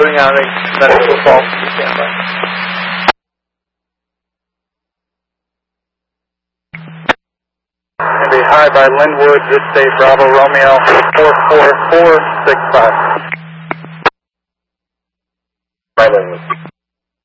putting out a medical call. Stand by. And a high by Linwood, this day Bravo Romeo 44465. By Linwood.